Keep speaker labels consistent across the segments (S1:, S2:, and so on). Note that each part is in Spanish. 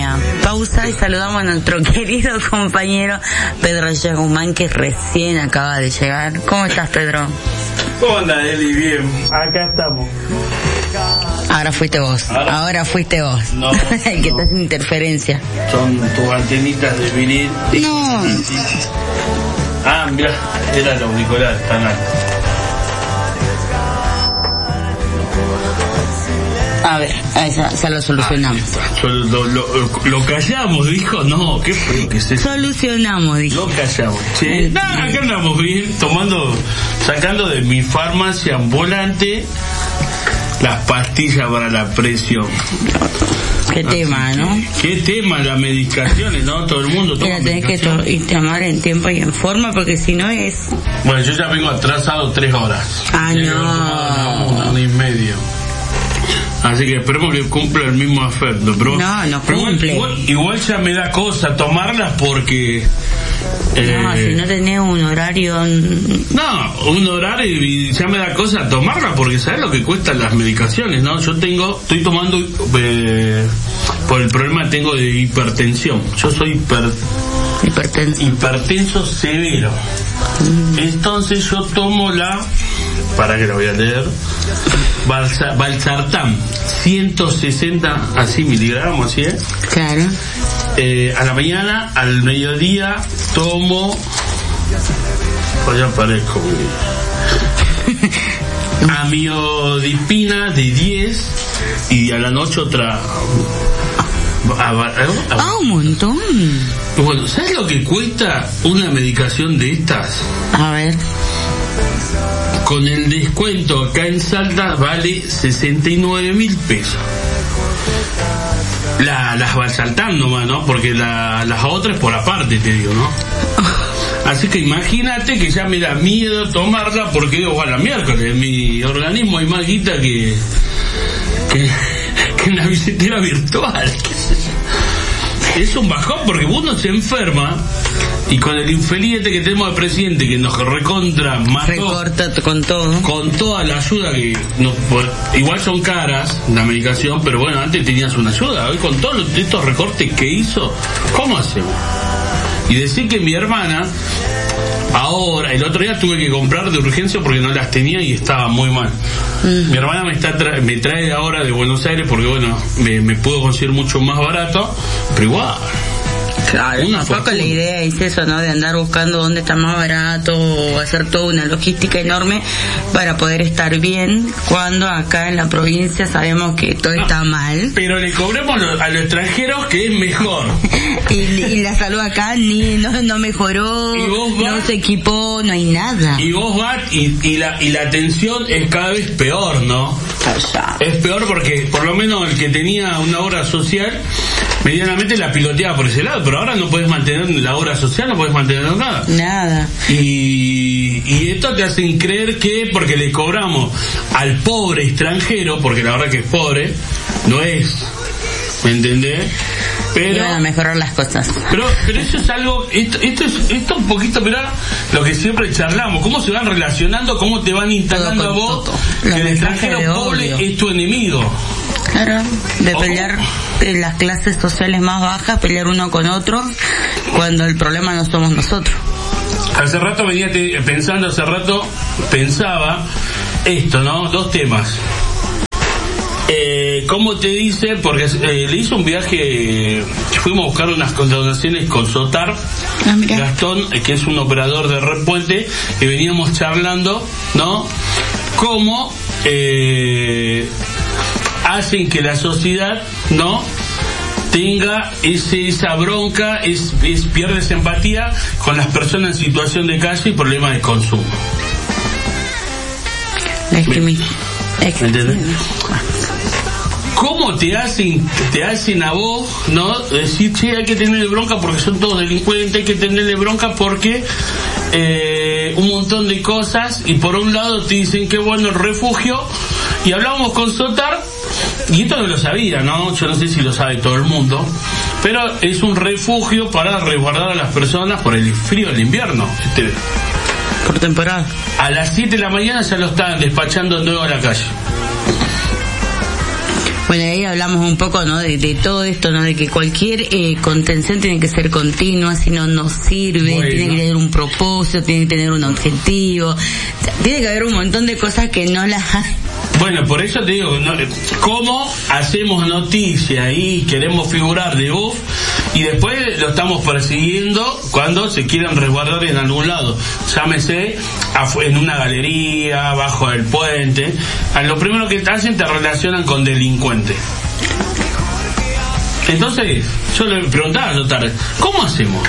S1: Argentina. Pausa y saludamos a nuestro querido compañero Pedro Guzmán, que recién acaba de llegar. ¿Cómo estás, Pedro?
S2: ¿Cómo andás, Eli? Bien, acá estamos.
S1: Ahora fuiste vos.
S2: No,
S1: el que está haciendo interferencia.
S2: Son tus antenitas de vinil.
S1: No.
S2: Ah, mirá, era el auricular, tan alto.
S1: A ver, ya lo solucionamos.
S2: Lo callamos, dijo. No, qué feo que es eso.
S1: Solucionamos, dijo.
S2: Lo callamos. Sí. Acá andamos bien, sacando de mi farmacia ambulante las pastillas para la presión.
S1: Qué tema, ¿no?
S2: Qué tema, las medicaciones, ¿no? Todo el mundo toma.
S1: Tenés que tomar en tiempo y en forma, porque si no es...
S2: Bueno, yo ya vengo atrasado 3 horas.
S1: Ah, no.
S2: Una hora y media. Así que esperemos que cumpla el mismo efecto. Pero
S1: no cumple.
S2: Igual ya me da cosa tomarlas porque...
S1: No, si no tenés un horario...
S2: No, un horario y ya me da cosa tomarla porque ¿sabes lo que cuestan las medicaciones? No, estoy tomando por el problema tengo de hipertensión. Yo soy hipertenso severo. Entonces yo tomo para que la voy a leer, Valsartán, 160 así miligramos, ¿sí?
S1: Claro.
S2: A la mañana, al mediodía tomo, pues ya parezco amiodipina de 10 y a la noche otra.
S1: Un montón.
S2: Bueno, ¿sabes lo que cuesta una medicación de estas?
S1: A ver.
S2: Con el descuento acá en Salta vale 69.000 pesos. Las Valsartán nomás, ¿no? Porque las otras por aparte, te digo, ¿no? Así que imagínate que ya me da miedo tomarla porque digo, la miércoles, en mi organismo hay más guita que en la billetera virtual. Es un bajón porque uno se enferma y con el infeliz que tenemos de presidente que nos recontra mató,
S1: recorta con todo,
S2: con toda la ayuda que igual son caras la medicación, pero bueno, antes tenías una ayuda. Hoy con todos estos recortes que hizo, ¿cómo hacemos? Y decir que mi hermana ahora, el otro día tuve que comprar de urgencia porque no las tenía y estaba muy mal. Mi hermana me trae ahora de Buenos Aires porque bueno, me puedo conseguir mucho más barato, pero igual.
S1: Claro, tampoco la idea es eso, ¿no? De andar buscando dónde está más barato o hacer toda una logística enorme para poder estar bien, cuando acá en la provincia sabemos que todo está mal.
S2: Pero le cobremos a los extranjeros que es mejor.
S1: y la salud acá no mejoró, no se equipó, no hay nada.
S2: Y vos vas y la atención es cada vez peor, ¿no? Es peor porque por lo menos el que tenía una obra social medianamente la piloteaba por ese lado, pero ahora no puedes mantener la obra social, no puedes mantener nada. Y esto te hacen creer que porque le cobramos al pobre extranjero, porque la verdad que es pobre, no es, ¿me entendés? Pero
S1: van a mejorar las cosas.
S2: Pero eso es algo, esto es un poquito, mirá, lo que siempre charlamos, cómo se van relacionando, cómo te van instalando a vos que el extranjero pobre es tu enemigo.
S1: Claro, de pelear las clases sociales más bajas, pelear uno con otro, cuando el problema no somos nosotros.
S2: Hace rato pensaba esto, ¿no? 2 temas. ¿Cómo te dice? Porque le hizo un viaje, fuimos a buscar unas donaciones con Sotar, Gastón, que es un operador de Red Puente, y veníamos charlando, ¿no? Cómo hacen que la sociedad, ¿no?, tenga esa bronca, pierde esa empatía con las personas en situación de calle y problemas de consumo. ¿Entendés? ¿Cómo te hacen a vos, no, decir, che, hay que tenerle bronca porque son todos delincuentes, hay que tenerle bronca porque un montón de cosas, y por un lado te dicen que bueno el refugio, y hablábamos con Sotar, y esto no lo sabía, ¿no? Yo no sé si lo sabe todo el mundo, pero es un refugio para resguardar a las personas por el frío del invierno.
S1: Por temporada.
S2: A las 7 de la mañana ya lo estaban despachando de nuevo a la calle.
S1: Bueno, ahí hablamos un poco, ¿no? De todo esto, ¿no? De que cualquier contención tiene que ser continua, si no, no sirve, bueno. Tiene que tener un propósito, tiene que tener un objetivo, tiene que haber un montón de cosas que no las hay.
S2: Bueno, por eso te digo, ¿no? ¿Cómo hacemos noticia y queremos figurar de UF y después lo estamos persiguiendo cuando se quieran resguardar en algún lado? Llámese en una galería, bajo el puente. Lo primero que te hacen, te relacionan con delincuente. Entonces, yo le preguntaba a tarde, ¿cómo hacemos?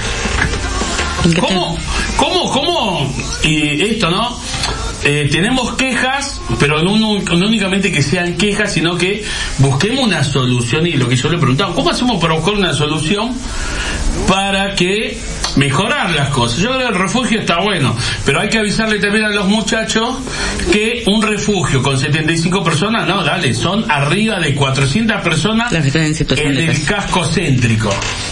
S2: ¿Cómo? Y esto, ¿no? Tenemos quejas, pero no únicamente que sean quejas, sino que busquemos una solución. Y lo que yo le preguntaba, ¿cómo hacemos para buscar una solución para que mejorar las cosas? Yo creo que el refugio está bueno, pero hay que avisarle también a los muchachos que un refugio con 75 personas, no, dale, son arriba de 400 personas en el casco céntrico.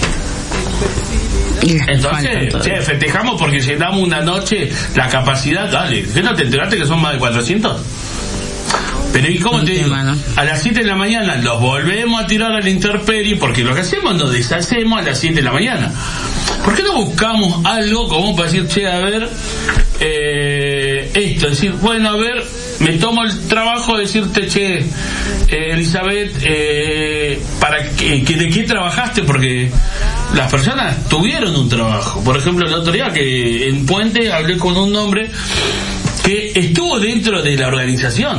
S2: Entonces, festejamos porque llenamos una noche la capacidad, dale, ¿qué no te enteraste que son más de 400? Pero ¿y cómo te digo? A las 7 de la mañana los volvemos a tirar a la intemperie, porque lo que hacemos nos deshacemos a las 7 de la mañana. ¿Por qué no buscamos algo como para decir, che, a ver, esto, decir, bueno, a ver, me tomo el trabajo de decirte, che, Elizabeth, para que de qué trabajaste? Porque las personas tuvieron un trabajo. Por ejemplo, el otro día que en Puente hablé con un hombre que estuvo dentro de la organización,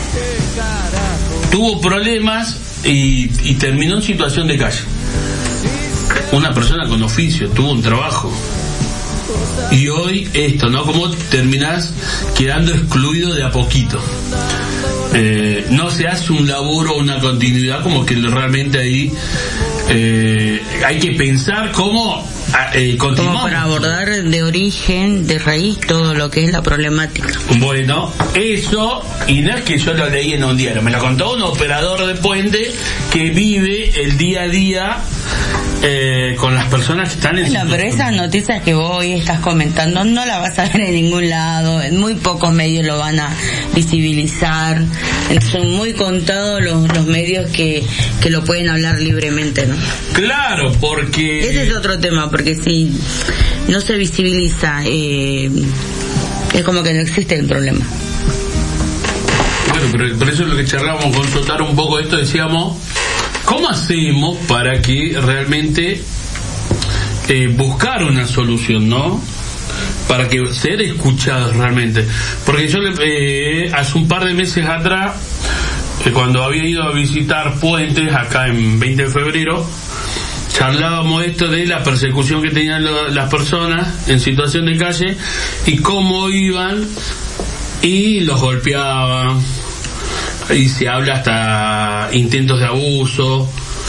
S2: tuvo problemas y terminó en situación de calle. Una persona con oficio, tuvo un trabajo. Y hoy esto, ¿no? ¿Cómo terminás quedando excluido de a poquito? No se hace un laburo, una continuidad, como que realmente ahí hay que pensar cómo continuamos.
S1: Como para abordar de origen, de raíz, todo lo que es la problemática.
S2: Bueno, eso, y no es que yo lo leí en un diario, me lo contó un operador de puente que vive el día a día con las personas que están en
S1: situación. Pero esas noticias que vos hoy estás comentando no las vas a ver en ningún lado, en muy pocos medios lo van a visibilizar, son muy contados los medios que lo pueden hablar libremente, ¿no?
S2: Claro, porque
S1: ese es otro tema, porque si no se visibiliza, es como que no existe el problema.
S2: Bueno, pero por eso es lo que charlábamos con Sotaro un poco esto, decíamos, ¿cómo hacemos para que realmente buscar una solución, ¿no? Para que ser escuchados realmente. Porque yo hace un par de meses atrás, cuando había ido a visitar Puentes acá en 20 de febrero, charlábamos esto de la persecución que tenían las personas en situación de calle y cómo iban y los golpeaban. Y se habla hasta intentos de abuso,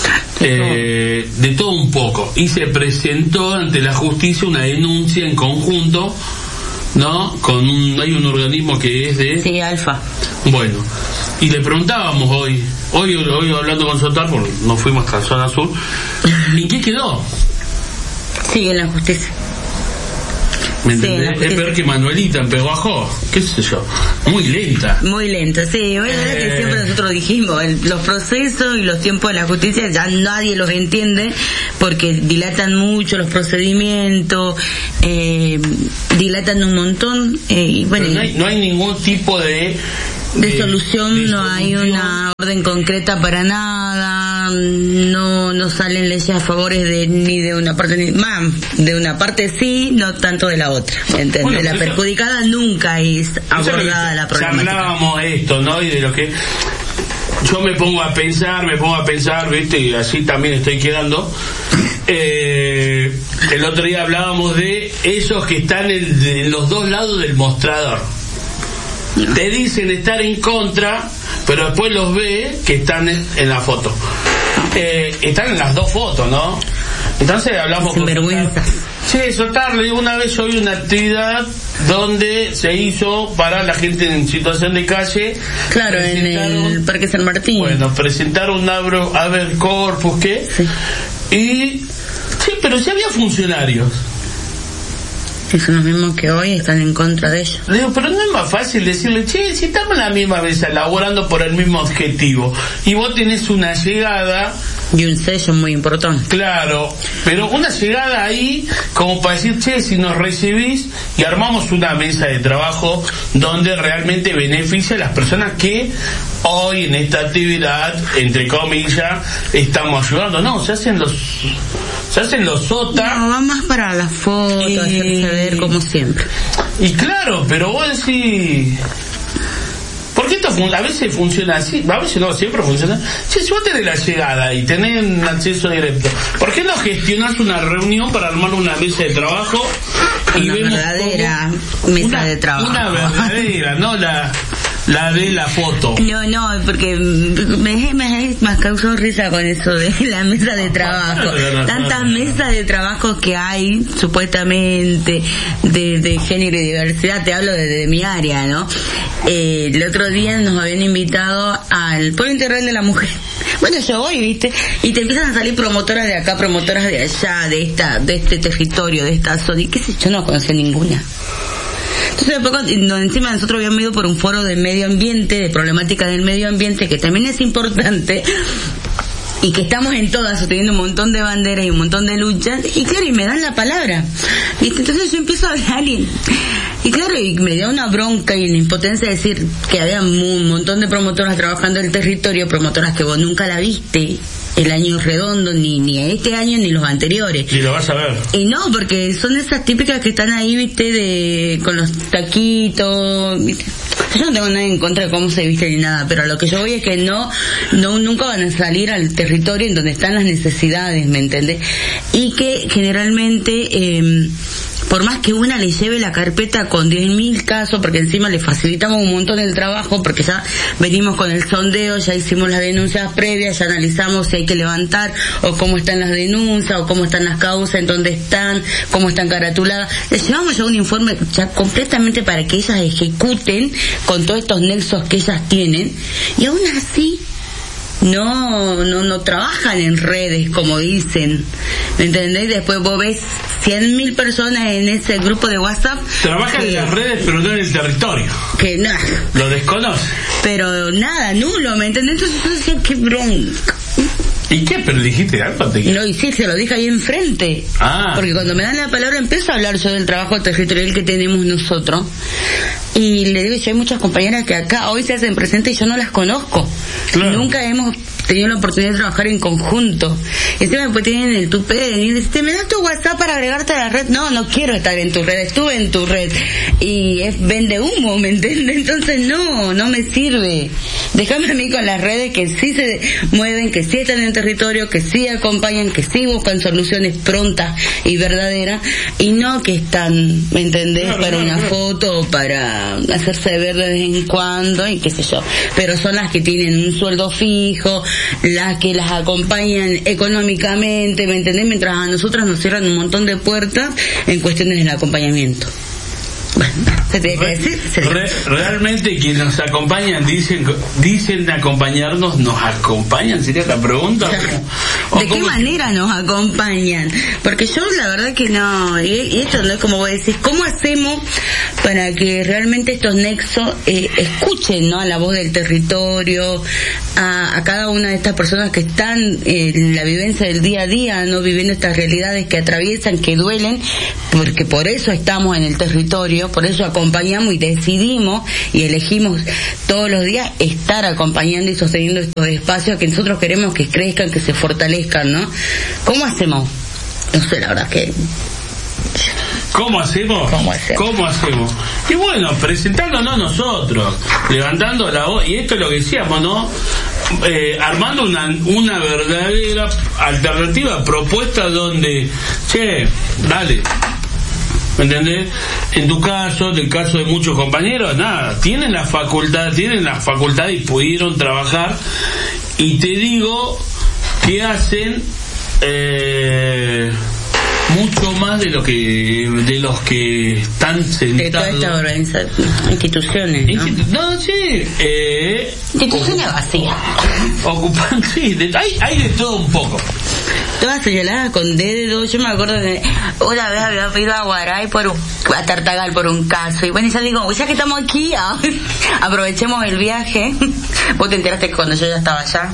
S2: de todo un poco. Y se presentó ante la justicia una denuncia en conjunto, ¿no? Hay un organismo que es de...
S1: Sí, Alfa.
S2: Bueno, y le preguntábamos hoy hablando con Sotar, porque nos fuimos hasta la zona sur, ¿en qué quedó?
S1: Sigue en la justicia.
S2: ¿Me entendés? Sí, es peor que Manuelita en Peguajó, qué sé yo, muy lenta, sí.
S1: Bueno, es que siempre nosotros dijimos, los procesos y los tiempos de la justicia ya nadie los entiende porque dilatan mucho los procedimientos, dilatan un montón, y bueno,
S2: no hay ningún tipo de
S1: solución, no hay una orden concreta para nada, no salen leyes a favores ni de una parte, de una parte sí, no tanto de la otra, ¿entendés? Bueno, la perjudicada nunca es abordada la problemática.
S2: Hablábamos esto, ¿no? Y de lo que yo me pongo a pensar, ¿viste? Y así también estoy quedando. El otro día hablábamos de esos que están en los dos lados del mostrador. Te dicen estar en contra, pero después los ve que están en la foto. Están en las dos fotos, ¿no? Entonces hablamos
S1: con vergüenza.
S2: Sí, Sotarle, una vez yo vi una actividad donde se hizo para la gente en situación de calle.
S1: Claro, en el Parque San Martín.
S2: Bueno, presentaron un habeas corpus, ¿qué? Sí. Y sí, pero sí había funcionarios.
S1: Que son los mismos que hoy están en contra de ellos.
S2: Le digo, pero no es más fácil decirle, che, si estamos en la misma mesa, laborando por el mismo objetivo, y vos tenés una llegada...
S1: Y un sello muy importante.
S2: Claro, pero una llegada ahí, como para decir, che, si nos recibís, y armamos una mesa de trabajo donde realmente beneficia a las personas que hoy en esta actividad, entre comillas, estamos ayudando. No, se hacen los sotas.
S1: No, va más para las fotos, hacerse ver como siempre.
S2: Y claro, pero vos decís... Porque esto a veces funciona así, a veces no, siempre funciona. Si vos tenés la llegada y tenés un acceso directo, ¿por qué no gestionás una reunión para armar una mesa de trabajo?
S1: Una verdadera mesa de trabajo. Una
S2: verdadera, no la de la foto.
S1: No, porque me causó risa con eso de la mesa de trabajo. Tantas mesas de trabajo que hay, supuestamente, de género y diversidad, te hablo de mi área, ¿no? El otro día nos habían invitado al Polo Integral de la Mujer. Bueno, yo voy, ¿viste? Y te empiezan a salir promotoras de acá, promotoras de allá, de este territorio, de esta zona, y qué sé yo, no conocía ninguna. Entonces después, encima nosotros habíamos ido por un foro de medio ambiente, de problemática del medio ambiente, que también es importante, y que estamos en todas, sosteniendo un montón de banderas y un montón de luchas, y claro, y me dan la palabra, ¿viste? Entonces yo empiezo a hablar y claro, y me dio una bronca y una impotencia de decir que había un montón de promotoras trabajando en el territorio, promotoras que vos nunca la viste el año redondo, ni este año ni los anteriores.
S2: Y lo vas a ver.
S1: Y no, porque son esas típicas que están ahí, viste, con los taquitos, ¿viste? Yo no tengo nada en contra de cómo se viste ni nada, pero a lo que yo voy es que nunca van a salir al territorio en donde están las necesidades, ¿me entendés? Y que generalmente, por más que una le lleve la carpeta con 10.000 casos, porque encima le facilitamos un montón el trabajo, porque ya venimos con el sondeo, ya hicimos las denuncias previas, ya analizamos si hay que levantar, o cómo están las denuncias, o cómo están las causas, en dónde están, cómo están caratuladas. Les llevamos ya un informe ya completamente para que ellas ejecuten con todos estos nexos que ellas tienen, y aún así no trabajan en redes, como dicen, ¿me entendés? Después vos ves 100.000 personas en ese grupo de WhatsApp.
S2: Trabajan en las redes, pero no en el territorio.
S1: Que nada.
S2: Lo desconoce.
S1: Pero nada, nulo, ¿me entendés? Entonces yo decía, qué bronca.
S2: ¿Y qué? ¿Pero dijiste algo?
S1: No, y sí, se lo dije ahí enfrente. Porque cuando me dan la palabra empiezo a hablar yo del trabajo territorial que tenemos nosotros. Y le digo, yo hay muchas compañeras que acá hoy se hacen presentes y yo no las conozco. Claro. Nunca hemos tenido la oportunidad de trabajar en conjunto. Y encima después tienen el tupé de venir y decir, ¿me das tu WhatsApp para agregarte a la red? No quiero estar en tu red, estuve en tu red. Y es vende humo, ¿me entiendes? Entonces no me sirve. Déjame a mí con las redes que sí se mueven, que sí están en el territorio, que sí acompañan, que sí buscan soluciones prontas y verdaderas, y no que están, ¿me entendés? Para una foto o para hacerse ver de vez en cuando y qué sé yo. Pero son las que tienen un sueldo fijo, las que las acompañan económicamente, ¿me entendés? Mientras a nosotras nos cierran un montón de puertas en cuestiones del acompañamiento. Bueno, ¿se tiene que decir?
S2: Realmente quienes nos acompañan dicen acompañarnos, ¿nos acompañan? ¿Sería la pregunta?
S1: ¿De qué manera nos acompañan? Porque yo la verdad que no, y esto no es como vos decís, ¿cómo hacemos para que realmente estos nexos escuchen, ¿no?, a la voz del territorio, a cada una de estas personas que están en la vivencia del día a día, no viviendo estas realidades que atraviesan, que duelen, porque por eso estamos en el territorio, por eso acompañamos y decidimos y elegimos todos los días estar acompañando y sosteniendo estos espacios que nosotros queremos que crezcan, que se fortalezcan, ¿no? ¿Cómo hacemos? No sé, la verdad que...
S2: ¿Cómo hacemos? Y bueno, presentándonos nosotros, levantando la voz, y esto es lo que decíamos, ¿no? Armando una verdadera alternativa, propuesta donde, che, dale, ¿me entendés? En tu caso, en el caso de muchos compañeros, nada, tienen la facultad y pudieron trabajar, y te digo que hacen mucho más de los que están sentados.
S1: De toda esta organización, instituciones, ¿no?
S2: Sí.
S1: Instituciones vacías.
S2: Ocupan, sí, hay de todo un poco.
S1: todas señaladas con dedo. Yo me acuerdo de una vez había ido a Guaray a Tartagal por un caso, y bueno, ya digo, ya que estamos aquí, aprovechemos el viaje. Vos te enteraste que cuando yo ya estaba allá,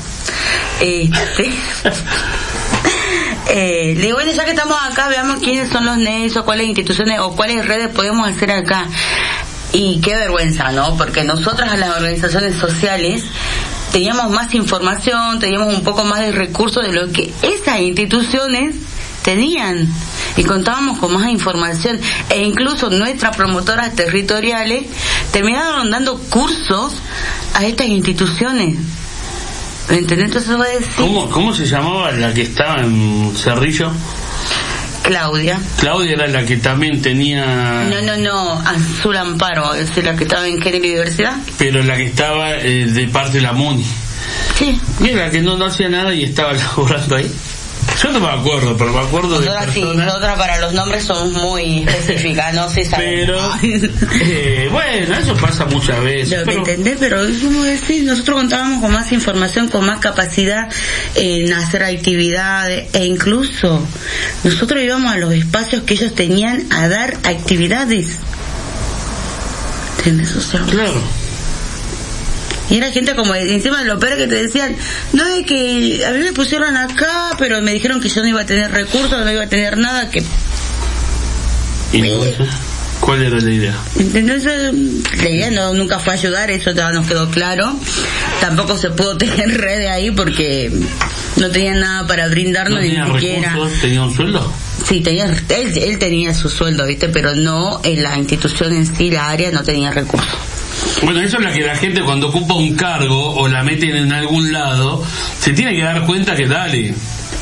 S1: le digo, bueno, ya que estamos acá, veamos quiénes son los nexos, cuáles instituciones o cuáles redes podemos hacer acá. Y qué vergüenza, ¿no? Porque nosotras, las organizaciones sociales, teníamos más información, teníamos un poco más de recursos de lo que esas instituciones tenían, y contábamos con más información, e incluso nuestras promotoras territoriales terminaron dando cursos a estas instituciones. ¿Entendés? Entonces voy a decir...
S2: ¿Cómo se llamaba la que estaba en Cerrillo?
S1: Claudia
S2: era la que también tenía...
S1: No, Azul Amparo, es la que estaba en Kennedy Universidad.
S2: Pero la que estaba de parte de la MUNI.
S1: Sí.
S2: Y era la que no hacía nada y estaba laburando ahí. Yo no me acuerdo, pero me acuerdo
S1: nosotras
S2: de personas...
S1: Sí, nosotras para los nombres somos muy específicas, no sé saber.
S2: Pero, bueno, eso pasa muchas veces.
S1: Lo que entendés, pero es como decir, nosotros contábamos con más información, con más capacidad en hacer actividades, e incluso nosotros íbamos a los espacios que ellos tenían a dar actividades. ¿Entendés? O sea,
S2: claro.
S1: Y era gente como, encima de lo peor que te decían, no, es que a mí me pusieron acá, pero me dijeron que yo no iba a tener recursos, no iba a tener nada, que...
S2: ¿Y cuál era la idea?
S1: Entonces, la idea nunca fue ayudar, eso ya nos quedó claro. Tampoco se pudo tener redes ahí porque no tenían nada para brindarnos,
S2: ¿No tenía
S1: ni siquiera...
S2: recursos? ¿Tenía un sueldo?
S1: Sí, él tenía su sueldo, ¿viste? Pero no en la institución en sí, la área no tenía recursos.
S2: Bueno, eso es lo que la gente cuando ocupa un cargo o la meten en algún lado, se tiene que dar cuenta que dale,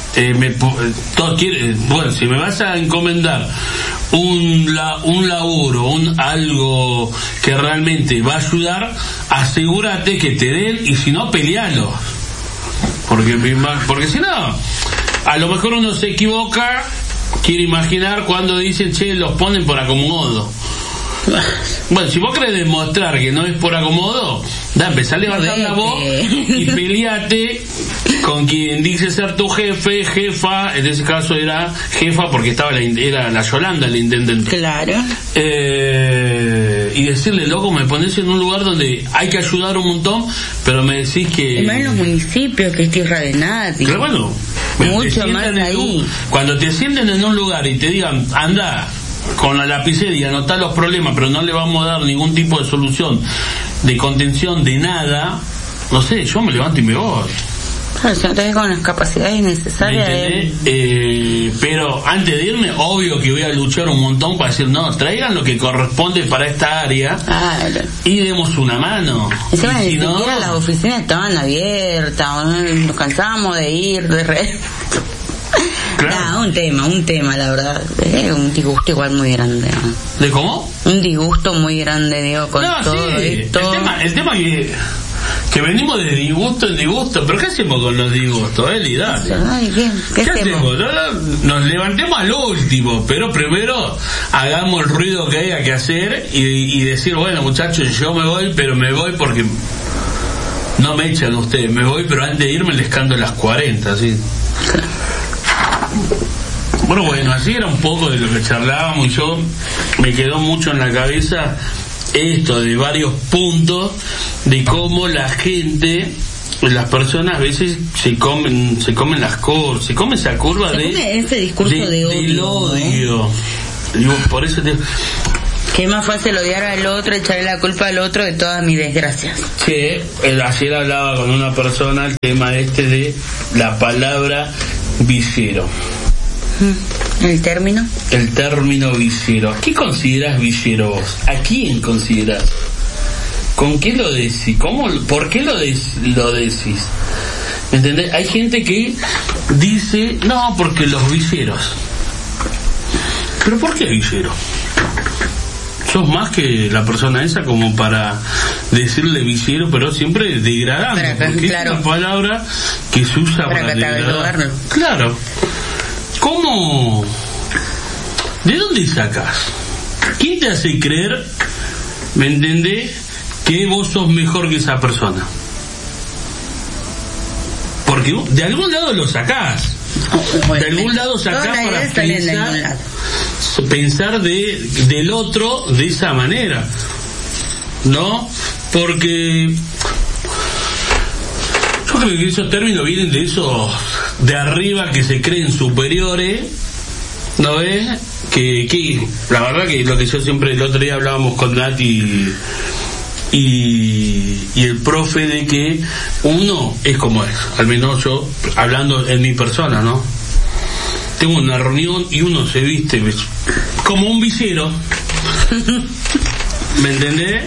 S2: bueno, si me vas a encomendar un laburo, algo que realmente va a ayudar, asegúrate que te den, y si no, pelealo. Porque si no, a lo mejor uno se equivoca, quiere imaginar cuando dicen, che, los ponen por acomodo. Si vos querés demostrar que no es por acomodo, empezá a levantar la voz y peleate con quien dice ser tu jefa, en ese caso era jefa porque era la Yolanda, la intendente.
S1: Claro.
S2: Y decirle, loco, me pones en un lugar donde hay que ayudar un montón, pero me decís que...
S1: Y más en los municipios, que es tierra de nadie.
S2: Pero bueno,
S1: mucho más ahí.
S2: Cuando te sienten en un lugar y te digan, anda con la lapicera y anotar los problemas, pero no le vamos a dar ningún tipo de solución, de contención, de nada, no sé, yo me levanto y me voy.
S1: Claro, si no te ves con las capacidades necesarias.
S2: Pero antes de irme, obvio que voy a luchar un montón para decir, no, traigan lo que corresponde para esta área, claro, y demos una mano.
S1: Encima ni siquiera las oficinas estaban abiertas, nos cansábamos de ir, Claro. Un tema, la verdad. Es un disgusto igual muy grande, ¿no?
S2: ¿De cómo?
S1: Un disgusto muy grande, digo, con todo esto.
S2: El tema que venimos de disgusto en disgusto, pero ¿qué hacemos con los disgustos, Dale.
S1: ¿Qué hacemos?
S2: Nos levantemos al último, pero primero hagamos el ruido que haya que hacer y decir, bueno, muchachos, yo me voy, pero me voy porque no me echan ustedes, me voy, pero antes de irme les canto las 40, ¿sí? Bueno, así era un poco de lo que charlábamos, y yo me quedó mucho en la cabeza esto de varios puntos de cómo la gente, las personas a veces se comen las cosas, se come esa curva
S1: de ese discurso de odio,
S2: del odio. Digo, por eso
S1: que es más fácil odiar al otro, echarle la culpa al otro de todas mis desgracias.
S2: Sí, ayer hablaba con una persona el tema de la palabra villero.
S1: ¿El término?
S2: El término villero. ¿Qué consideras villero vos? ¿A quién consideras? ¿Con qué lo decís? ¿Por qué lo decís? ¿Me entendés? Hay gente que dice, no, porque los villeros. ¿Pero por qué villero? ¿Sos más que la persona esa como para decirle villero, pero siempre degradando? Porque claro, es una palabra que se usa para degradar. Claro. ¿Cómo? ¿De dónde sacas? ¿Quién te hace creer, me entendés, que vos sos mejor que esa persona? Porque de algún lado lo sacás. De algún lado sacás para pensar del otro de esa manera, ¿no? Porque yo creo que esos términos vienen de esos de arriba que se creen superiores, ¿no ves? Que la verdad que lo que yo siempre, el otro día hablábamos con Nati y el profe, de que uno es como es, al menos yo, hablando en mi persona, ¿no? Tengo una reunión y uno se viste como un villero, ¿me entendés?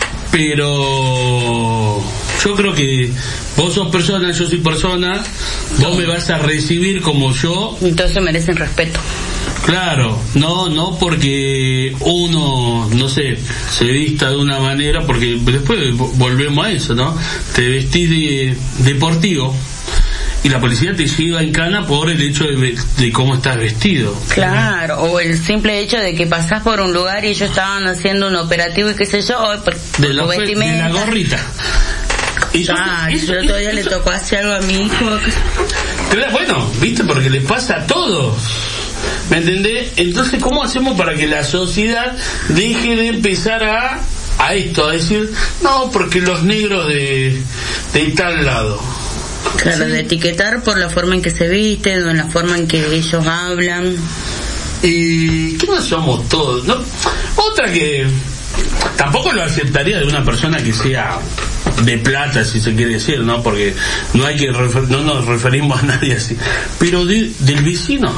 S2: Pero yo creo que vos sos persona, yo soy persona, vos me vas a recibir como yo.
S1: Entonces merecen respeto.
S2: Claro, no porque uno, no sé, se vista de una manera, porque después volvemos a eso, ¿no? Te vestís de deportivo y la policía te lleva en cana por el hecho de cómo estás vestido.
S1: Claro, o el simple hecho de que pasás por un lugar y ellos estaban haciendo un operativo y qué sé yo,
S2: de la gorrita.
S1: Y yo todavía le tocó hacer algo a mi hijo.
S2: Bueno, viste, porque le pasa a todos, ¿me entendés? Entonces, ¿cómo hacemos para que la sociedad deje de empezar a esto, a decir, no, porque los negros de tal lado?
S1: Claro, ¿sí? De etiquetar por la forma en que se visten o en la forma en que ellos hablan.
S2: ¿Qué no somos todos, no? Otra que tampoco lo aceptaría de una persona que sea de plata, si se quiere decir, ¿no? Porque no hay que no nos referimos a nadie así, pero del vecino,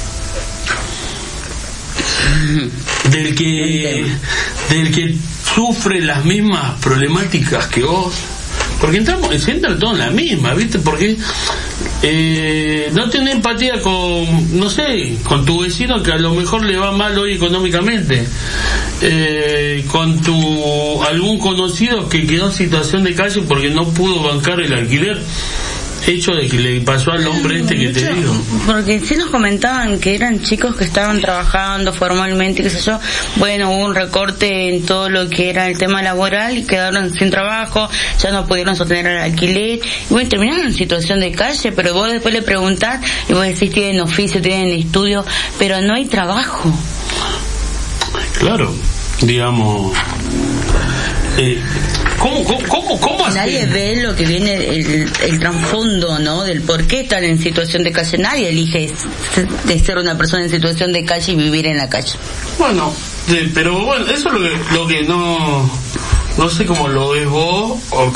S2: del que sufre las mismas problemáticas que vos, porque se entra todo en la misma, ¿viste? Porque no tenés empatía con, no sé, con tu vecino que a lo mejor le va mal hoy económicamente, con algún conocido que quedó en situación de calle porque no pudo bancar el alquiler, hecho de que le pasó al hombre que te digo.
S1: Porque sí nos comentaban que eran chicos que estaban trabajando formalmente, qué sé yo, bueno, hubo un recorte en todo lo que era el tema laboral y quedaron sin trabajo, ya no pudieron sostener el alquiler, y bueno, terminaron en situación de calle, pero vos después le preguntás y vos decís, tienen oficio, tienen estudio, pero no hay trabajo.
S2: Claro, digamos, ¿Cómo
S1: nadie ve lo que viene, el trasfondo, ¿no? Del por qué están en situación de calle. Nadie elige de ser una persona en situación de calle y vivir en la calle.
S2: Bueno, pero bueno, eso es lo que no sé cómo lo ves vos, o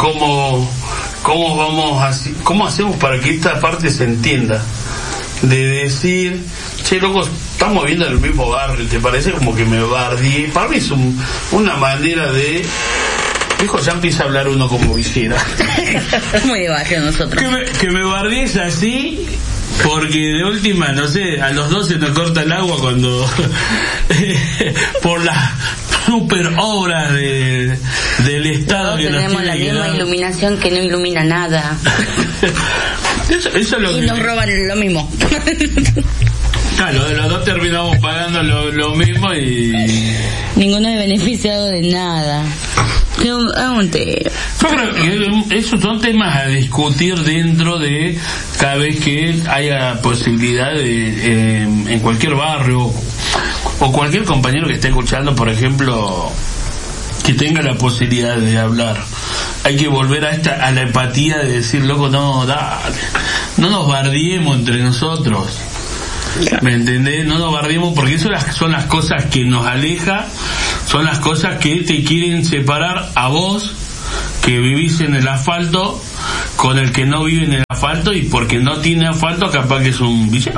S2: cómo hacemos para que esta parte se entienda, de decir, che, loco, estamos viviendo en el mismo barrio, ¿te parece como que me bardié? Para mí es una manera de... Hijo, ya empieza a hablar uno como villera.
S1: Muy de barrio nosotros.
S2: Que me bardies así, porque de última, no sé, a los 12 nos corta el agua cuando... por las super obras del Estado.
S1: Todos
S2: que
S1: tenemos la misma iluminación que no ilumina nada.
S2: Eso es lo
S1: y
S2: que...
S1: nos roban lo mismo.
S2: Claro, los dos terminamos pagando lo mismo y...
S1: Ninguno es beneficiado de nada.
S2: Yo creo que esos son temas a discutir dentro de cada vez que haya posibilidad de, en cualquier barrio o cualquier compañero que esté escuchando, por ejemplo, que tenga la posibilidad de hablar. Hay que volver a la empatía de decir, loco, no, dale, no nos bardiemos entre nosotros. ¿Me entendés? No nos bardiemos, porque eso son las cosas que nos aleja, son las cosas que te quieren separar a vos, que vivís en el asfalto, con el que no vive en el asfalto, y porque no tiene asfalto capaz que es un villano.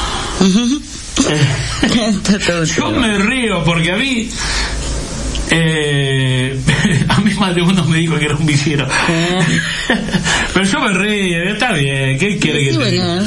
S2: Yo me río porque a mí más de uno me dijo que era un villero. Pero yo me río, está bien, ¿qué quiere que te diga?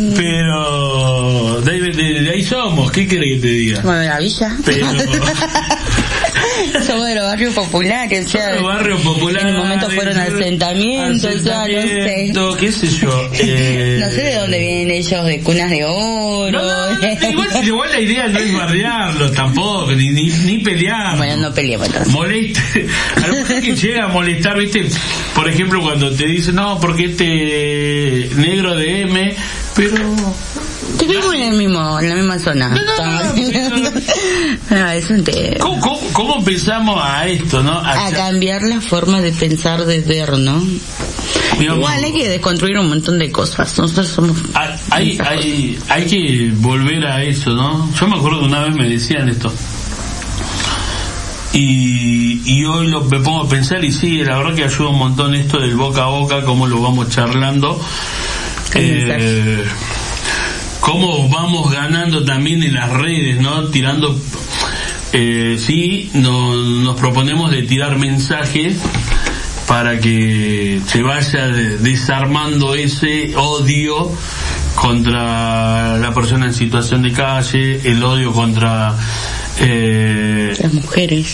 S2: Pero de ahí somos, ¿qué quiere que te diga?
S1: Bueno, la villa.
S2: Pero
S1: somos de los barrios populares, o sea,
S2: los barrios populares,
S1: en el momento fueron asentamientos, o sea, no sé.
S2: ¿Qué sé yo?
S1: No sé de dónde vienen ellos, de cunas de oro.
S2: Igual la idea no es bardearlos tampoco, ni pelear.
S1: Bueno, no peleemos entonces.
S2: A lo mejor que llega a molestar, ¿viste? Por ejemplo, cuando te dicen, no, porque este negro de M, pero
S1: Vivimos en la misma zona. Es un tema.
S2: ¿Cómo empezamos a esto, no?
S1: A cambiar la forma de pensar, de ver, ¿no? Igual hay que desconstruir un montón de cosas. Nosotros somos...
S2: Hay que volver a eso, ¿no? Yo me acuerdo que una vez me decían esto. Y hoy me pongo a pensar, y sí, la verdad que ayuda un montón esto del boca a boca, cómo lo vamos charlando, cómo vamos ganando también en las redes, ¿no? Tirando, nos proponemos de tirar mensajes para que se vaya desarmando ese odio contra la persona en situación de calle, el odio contra
S1: las mujeres,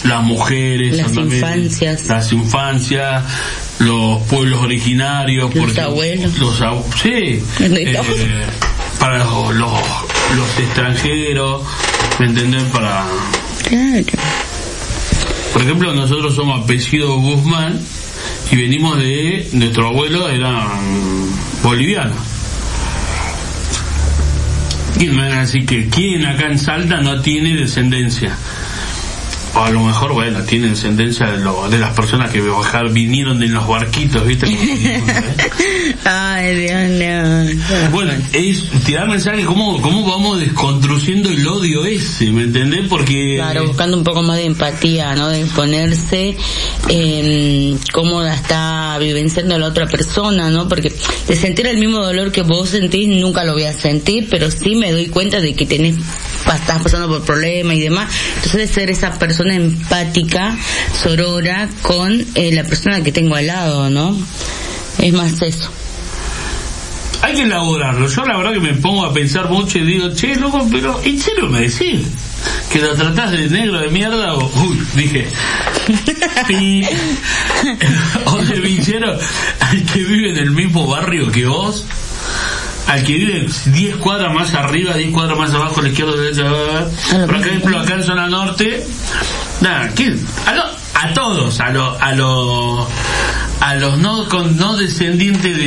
S2: las infancias, los pueblos originarios,
S1: los abuelos,
S2: para los extranjeros, ¿me entendés? Claro. Por ejemplo, nosotros somos apellido Guzmán y venimos de nuestro abuelo, era boliviano. ¿Quién me van a decir que quién acá en Salta no tiene descendencia? O a lo mejor, bueno, tiene descendencia de las personas que vinieron de los barquitos, ¿viste?
S1: Ay, Dios, no.
S2: Bueno, es tirar mensajes, ¿cómo vamos desconstruyendo el odio ese? ¿Me entendés? Porque...
S1: Claro, buscando un poco más de empatía, ¿no? De ponerse en cómo la está vivenciando la otra persona, ¿no? Porque de sentir el mismo dolor que vos sentís, nunca lo voy a sentir, pero sí me doy cuenta de que estás pasando por problemas y demás. Entonces, de ser esa persona empática, sorora con la persona que tengo al lado, ¿no? Es más eso.
S2: Hay que elaborarlo. Yo la verdad que me pongo a pensar mucho y digo, che, loco, pero ¿en serio me decís que lo tratás de negro de mierda? O, dije, o de villero al que vive en el mismo barrio que vos, al que vive 10 cuadras más arriba, 10 cuadras más abajo, a la izquierda, a la derecha. Por ejemplo, acá en zona norte, nada, a todos, a los no descendientes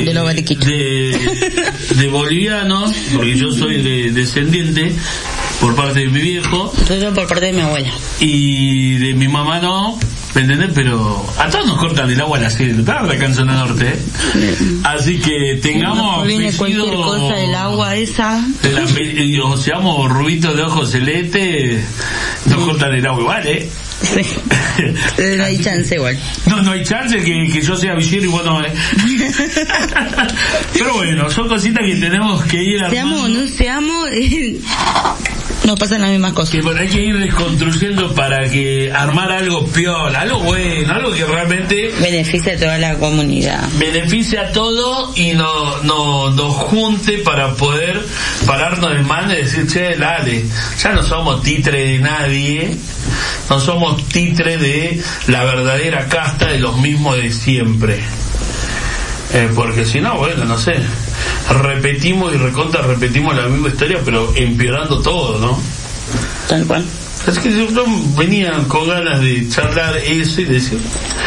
S2: de bolivianos, porque yo soy descendiente por parte de mi viejo.
S1: Yo por parte de mi abuela.
S2: Y de mi mamá no, ¿me entendés? Pero a todos nos cortan el agua a la sede de tarde acá en zona norte, Así que tengamos
S1: viene cualquier cosa del agua esa.
S2: O seamos rubitos de ojos celeste, nos cortan el agua igual,
S1: Sí. No hay chance igual.
S2: No hay chance que yo sea villero y vos no, Pero bueno, son cositas que tenemos que ir armando.
S1: Seamos, nos pasan las mismas cosas.
S2: Que hay que ir desconstruyendo para que armar algo piola, algo bueno, algo que realmente
S1: beneficie a toda la comunidad.
S2: Beneficie a todo y nos junte para poder pararnos de mano y decir, che, dale, ya no somos titre de nadie, no somos titre de la verdadera casta de los mismos de siempre. Porque si no, bueno, no sé, repetimos repetimos la misma historia, pero empeorando todo, ¿no?
S1: Tal cual.
S2: Es que yo venía con ganas de charlar eso y decir...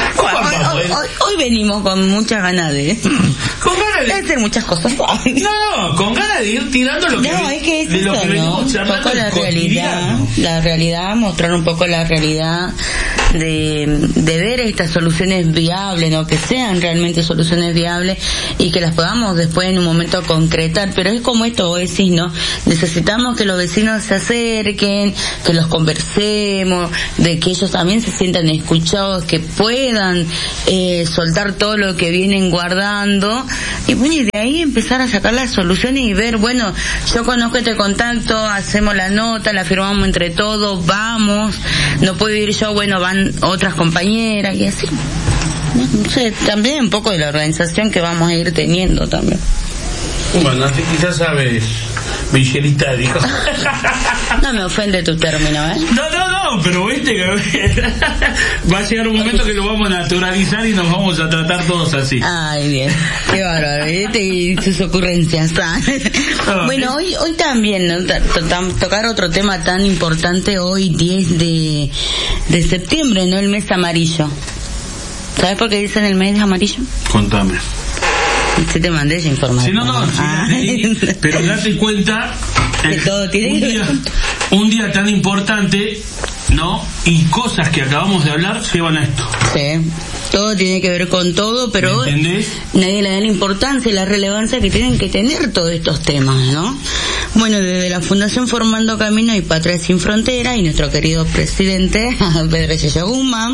S1: Hoy venimos con muchas ganas de...
S2: Con ganas de
S1: hacer muchas cosas.
S2: No, con ganas de ir tirando lo que...
S1: No, es que es
S2: de lo
S1: eso,
S2: que venimos charlando,
S1: un poco la realidad, mostrar un poco la realidad de ver estas soluciones viables, ¿no? Que sean realmente soluciones viables y que las podamos después en un momento concretar. Pero es como esto, vos decís, ¿no? Necesitamos que los vecinos se acerquen, que los conversemos, de que ellos también se sientan escuchados, que puedan soltar todo lo que vienen guardando y bueno, y de ahí empezar a sacar las soluciones y ver, bueno, yo conozco este contacto, hacemos la nota, la firmamos entre todos, vamos, no puedo ir yo, bueno, van otras compañeras y así. No sé, también un poco de la organización que vamos a ir teniendo también.
S2: Bueno, así quizás sabes, villerita, dijo.
S1: No me ofende tu término,
S2: No, pero viste que va a llegar un momento que lo vamos a naturalizar y nos vamos a tratar todos así.
S1: Ay, bien, qué bárbaro, y sus ocurrencias. Bueno, hoy también, ¿no? Tocar otro tema tan importante hoy, 10 de septiembre, ¿no? El mes amarillo. ¿Sabes por qué dicen el mes amarillo?
S2: Contame.
S1: Si te mandé esa información.
S2: Si no, pero date cuenta
S1: que todo tiene
S2: un día tan importante, ¿no? Y cosas que acabamos de hablar llevan a esto.
S1: Sí, todo tiene que ver con todo, pero nadie le da la importancia y la relevancia que tienen que tener todos estos temas, ¿no? Bueno, desde la Fundación Formando Camino y Patria Sin Frontera y nuestro querido presidente, Pedro Yeye Guzmán,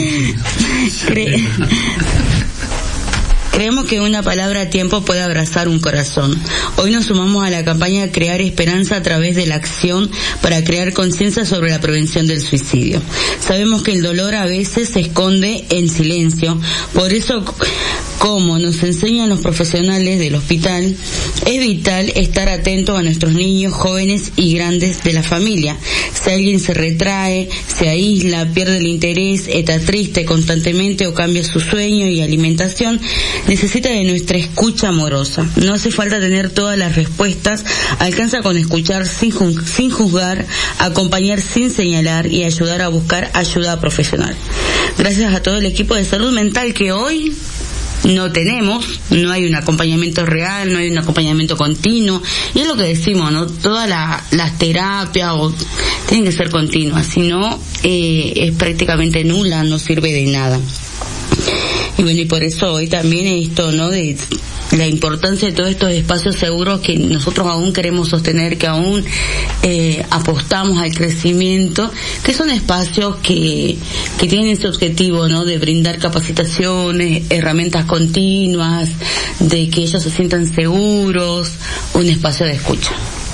S1: creemos que una palabra a tiempo puede abrazar un corazón. Hoy nos sumamos a la campaña Crear Esperanza a través de la acción para crear conciencia sobre la prevención del suicidio. Sabemos que el dolor a veces se esconde en silencio, por eso, como nos enseñan los profesionales del hospital, es vital estar atentos a nuestros niños, jóvenes y grandes de la familia. Si alguien se retrae, se aísla, pierde el interés, está triste constantemente o cambia su sueño y alimentación, necesita de nuestra escucha amorosa. No hace falta tener todas las respuestas, alcanza con escuchar sin juzgar, acompañar sin señalar y ayudar a buscar ayuda profesional. Gracias a todo el equipo de salud mental que hoy no tenemos, no hay un acompañamiento real, no hay un acompañamiento continuo, y es lo que decimos, ¿no? Todas las terapias tienen que ser continuas, si no es prácticamente nula, no sirve de nada. Y bueno, y por eso hoy también esto, ¿no? De la importancia de todos estos espacios seguros que nosotros aún queremos sostener, que aún apostamos al crecimiento, que son espacios que tienen ese objetivo, ¿no? De brindar capacitaciones, herramientas continuas, de que ellos se sientan seguros, un espacio de escucha.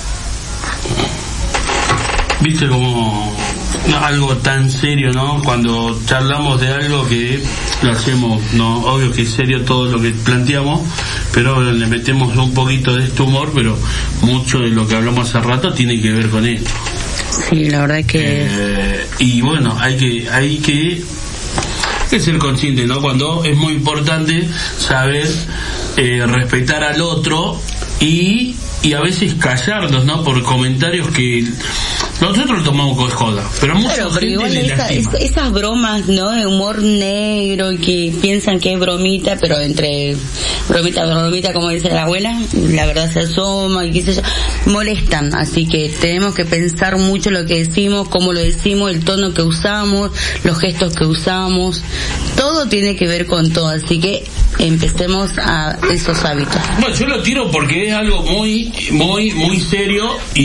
S2: Viste como algo tan serio, ¿no? Cuando charlamos de algo que lo hacemos, no, obvio que es serio todo lo que planteamos, pero le metemos un poquito de este humor, pero mucho de lo que hablamos hace rato tiene que ver con esto.
S1: Sí, la verdad que
S2: y bueno, hay que ser consciente, ¿no? Cuando es muy importante saber respetar al otro y a veces callarnos, ¿no? Por comentarios que nosotros lo tomamos con joda, pero
S1: pero igual esas bromas, ¿no? De humor negro que piensan que es bromita, pero entre bromita, como dice la abuela, la verdad se asoma y qué sé yo, molestan. Así que tenemos que pensar mucho lo que decimos, cómo lo decimos, el tono que usamos, los gestos que usamos, todo tiene que ver con todo. Así que empecemos a esos hábitos.
S2: Bueno, yo lo tiro porque es algo muy, muy, muy serio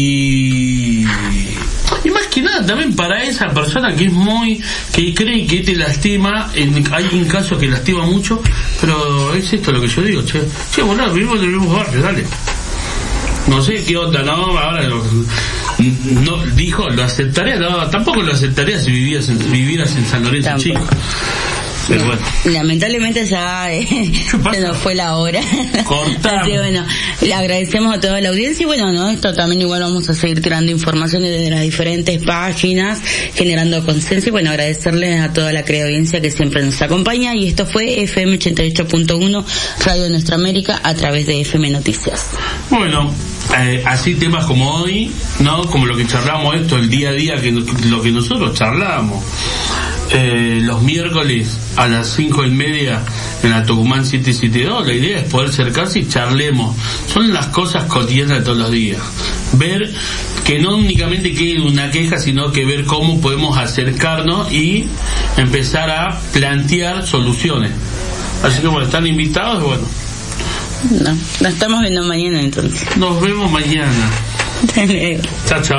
S2: y más que nada también para esa persona que cree que te lastima. Hay un caso que lastima mucho, pero es esto lo que yo digo, che, bueno, vivimos en el mismo barrio, dale. No sé qué onda, no, ahora no dijo, lo aceptaría, no, tampoco lo aceptaría si vivieras en San Lorenzo tampoco. Chico. Pero bueno.
S1: Lamentablemente ya se nos fue la hora.
S2: Cortamos.
S1: Así, bueno, le agradecemos a toda la audiencia y bueno, no, esto también igual vamos a seguir tirando informaciones desde las diferentes páginas, generando conciencia y bueno, agradecerles a toda la querida audiencia que siempre nos acompaña y esto fue FM 88.1 Radio Nuestra América a través de FM Noticias.
S2: Bueno, así temas como hoy, ¿no? Como lo que charlamos esto, el día a día, lo que nosotros charlamos. Los miércoles a las 5:30 en la Tucumán 772, la idea es poder acercarse y charlemos. Son las cosas cotidianas de todos los días. Ver que no únicamente quede una queja, sino que ver cómo podemos acercarnos y empezar a plantear soluciones. Así que bueno, están invitados, bueno.
S1: No, nos estamos viendo mañana entonces.
S2: Nos vemos mañana. Chao, chao.